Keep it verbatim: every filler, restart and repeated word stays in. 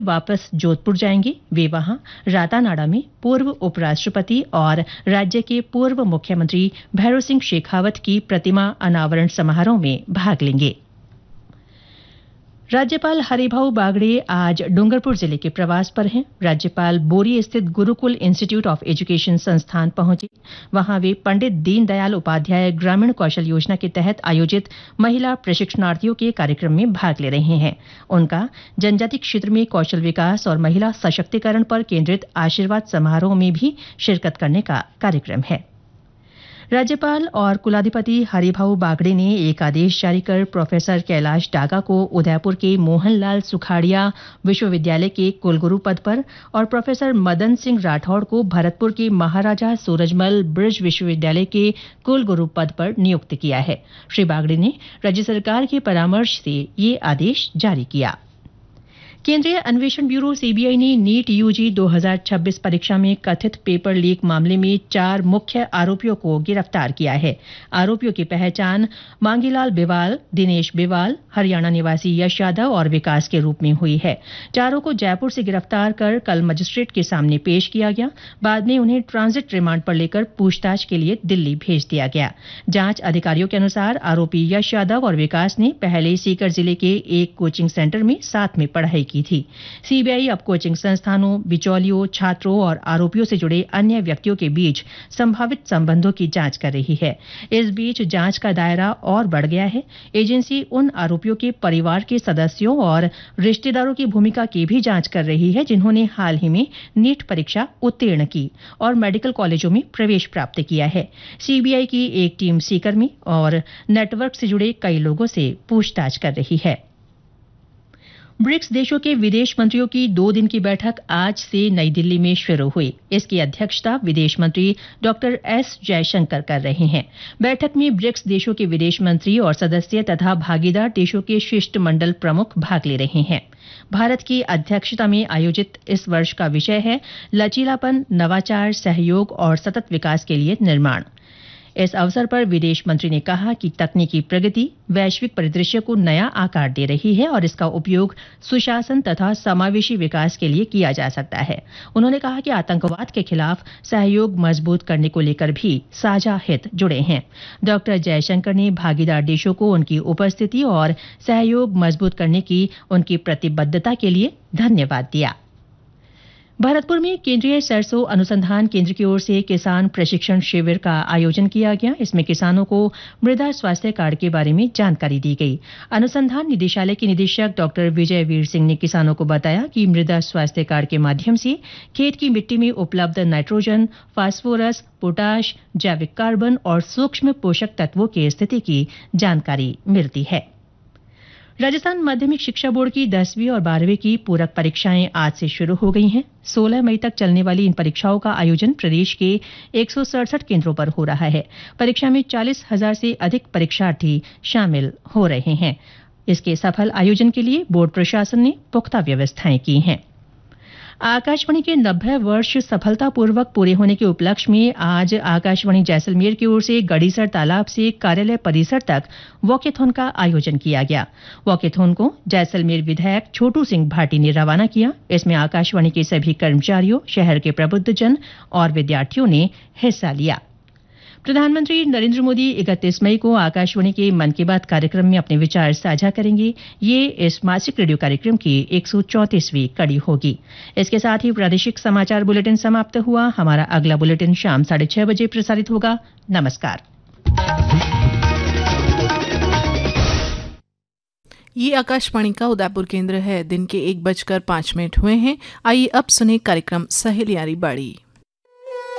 वापस जोधपुर जाएंगे। वे वहां रातानाडा में पूर्व उपराष्ट्रपति और राज्य के पूर्व मुख्यमंत्री भैरों सिंह शेखावत की प्रतिमा अनावरण समारोह में भाग लेंगे। राज्यपाल हरिभाऊ बागड़े आज डूंगरपुर जिले के प्रवास पर हैं। राज्यपाल बोरी स्थित गुरुकुल इंस्टीट्यूट ऑफ एजुकेशन संस्थान पहुंचे। वहां वे पंडित दीनदयाल उपाध्याय ग्रामीण कौशल योजना के तहत आयोजित महिला प्रशिक्षणार्थियों के कार्यक्रम में भाग ले रहे हैं। उनका जनजाति क्षेत्र में कौशल विकास और महिला सशक्तिकरण पर केंद्रित आशीर्वाद समारोह में भी शिरकत करने का कार्यक्रम है। राज्यपाल और कुलाधिपति हरिभाऊ बागड़े ने एक आदेश जारी कर प्रोफेसर कैलाश डागा को उदयपुर के मोहनलाल सुखाड़िया विश्वविद्यालय के कुलगुरु पद पर और प्रोफेसर मदन सिंह राठौड़ को भरतपुर के महाराजा सूरजमल ब्रिज विश्वविद्यालय के कुलगुरु पद पर नियुक्त किया है। श्री बागड़े ने राज्य सरकार के परामर्श से ये आदेश जारी किया। केंद्रीय अन्वेषण ब्यूरो सीबीआई ने नीट यूजी दो हज़ार छब्बीस परीक्षा में कथित पेपर लीक मामले में चार मुख्य आरोपियों को गिरफ्तार किया है। आरोपियों की पहचान मांगीलाल बिवाल, दिनेश बिवाल, हरियाणा निवासी यश यादव और विकास के रूप में हुई है। चारों को जयपुर से गिरफ्तार कर कल मजिस्ट्रेट के सामने पेश किया गया। बाद में उन्हें ट्रांजिट रिमांड पर लेकर पूछताछ के लिए दिल्ली भेज दिया गया। जांच अधिकारियों के अनुसार आरोपी यश यादव और विकास ने पहले सीकर जिले के एक कोचिंग सेंटर में साथ में पढ़ाई की थी। सीबीआई अब कोचिंग संस्थानों, बिचौलियों, छात्रों और आरोपियों से जुड़े अन्य व्यक्तियों के बीच संभावित संबंधों की जांच कर रही है। इस बीच जांच का दायरा और बढ़ गया है। एजेंसी उन आरोपियों के परिवार के सदस्यों और रिश्तेदारों की भूमिका की भी जांच कर रही है जिन्होंने हाल ही में नीट परीक्षा उत्तीर्ण की और मेडिकल कॉलेजों में प्रवेश प्राप्त किया है। सीबीआई की एक टीम सीकर में और नेटवर्क से जुड़े कई लोगों से पूछताछ कर रही है। ब्रिक्स देशों के विदेश मंत्रियों की दो दिन की बैठक आज से नई दिल्ली में शुरू हुई। इसकी अध्यक्षता विदेश मंत्री डॉक्टर एस जयशंकर कर रहे हैं। बैठक में ब्रिक्स देशों के विदेश मंत्री और सदस्य तथा भागीदार देशों के शिष्टमंडल प्रमुख भाग ले रहे हैं। भारत की अध्यक्षता में आयोजित इस वर्ष का विषय है लचीलापन, नवाचार, सहयोग और सतत विकास के लिए निर्माण। इस अवसर पर विदेश मंत्री ने कहा कि तकनीकी प्रगति वैश्विक परिदृश्य को नया आकार दे रही है और इसका उपयोग सुशासन तथा समावेशी विकास के लिए किया जा सकता है। उन्होंने कहा कि आतंकवाद के खिलाफ सहयोग मजबूत करने को लेकर भी साझा हित जुड़े हैं। डॉक्टर जयशंकर ने भागीदार देशों को उनकी उपस्थिति और सहयोग मजबूत करने की उनकी प्रतिबद्धता के लिए धन्यवाद दिया। भरतपुर में केंद्रीय सरसों अनुसंधान केंद्र की ओर से किसान प्रशिक्षण शिविर का आयोजन किया गया। इसमें किसानों को मृदा स्वास्थ्य कार्ड के बारे में जानकारी दी गई। अनुसंधान निदेशालय के निदेशक डॉक्टर विजय वीर सिंह ने किसानों को बताया कि मृदा स्वास्थ्य कार्ड के माध्यम से खेत की मिट्टी में उपलब्ध नाइट्रोजन, फास्फोरस, पोटाश, जैविक कार्बन और सूक्ष्म पोषक तत्वों की स्थिति की जानकारी मिलती है। राजस्थान माध्यमिक शिक्षा बोर्ड की दसवीं और बारहवीं की पूरक परीक्षाएं आज से शुरू हो गई हैं। सोलह मई तक चलने वाली इन परीक्षाओं का आयोजन प्रदेश के एक सौ सड़सठ केंद्रों पर हो रहा है। परीक्षा में चालीस हजार से अधिक परीक्षार्थी शामिल हो रहे हैं। इसके सफल आयोजन के लिए बोर्ड प्रशासन ने पुख्ता व्यवस्थाएं की हैं। आकाशवाणी के नब्बे वर्ष सफलतापूर्वक पूरे होने के उपलक्ष्य में आज आकाशवाणी जैसलमेर की ओर से गड़ीसर तालाब से कार्यालय परिसर तक वॉकेथॉन का आयोजन किया गया। वॉकेथॉन को जैसलमेर विधायक छोटू सिंह भाटी ने रवाना किया। इसमें आकाशवाणी के सभी कर्मचारियों, शहर के प्रबुद्धजन और विद्यार्थियों ने हिस्सा लिया। प्रधानमंत्री नरेंद्र मोदी इकतीस मई को आकाशवाणी के मन की बात कार्यक्रम में अपने विचार साझा करेंगे। ये इस मासिक रेडियो कार्यक्रम की एक सौ चौंतीसवीं कड़ी होगी। इसके साथ ही प्रादेशिक समाचार बुलेटिन समाप्त हुआ। हमारा अगला बुलेटिन शाम साढ़े छह बजे प्रसारित होगा। नमस्कार। ये आकाशवाणी का उदयपुर केंद्र है। दिन के एक बजकर पांच मिनट हुए हैं। आइए अब सुने कार्यक्रम सहेलियारी बाड़ी।